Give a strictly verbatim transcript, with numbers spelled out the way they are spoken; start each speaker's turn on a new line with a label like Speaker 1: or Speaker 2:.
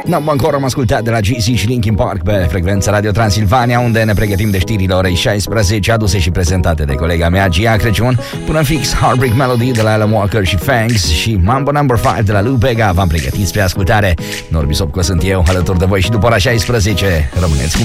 Speaker 1: N-am ancora am ascultat de la G C și Linkin Park pe frecvența Radio Transilvania, unde ne pregătim de știrile orei șaisprezece, aduse și prezentate de colega mea Gia Crăciun. Până în fix, Heartbreak Melody de la Alan Walker și Fangs și Mambo number five de la Lou Bega v-am pregătit spre ascultare. Norbi Sopco sunt eu, alături de voi și după ora șaisprezece. Rămâneți cu